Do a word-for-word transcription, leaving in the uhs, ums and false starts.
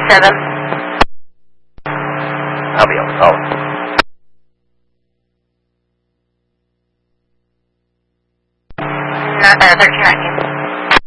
seven. I'll be on call. Not, uh, thirteen nineteen.